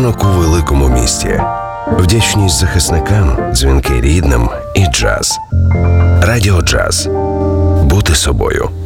ранок у великому місті. Вдячність захисникам, дзвінки рідним і джаз. Радіо Джаз. Бути собою.